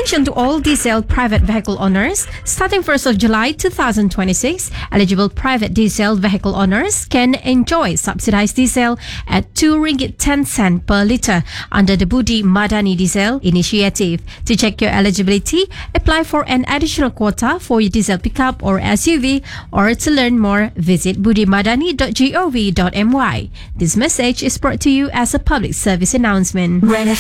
Attention to all diesel private vehicle owners. Starting 1st of July 2026, eligible private diesel vehicle owners can enjoy subsidized diesel at 2 ringgit 10 cent per litre under the Budi Madani Diesel Initiative. To check your eligibility, apply for an additional quota for your diesel pickup or SUV, or to learn more, visit budimadani.gov.my. This message is brought to you as a public service announcement.